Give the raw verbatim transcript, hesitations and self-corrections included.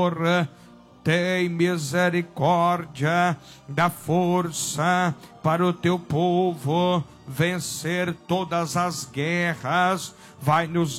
tem misericórdia, dá força para o teu povo vencer todas as guerras, vai nos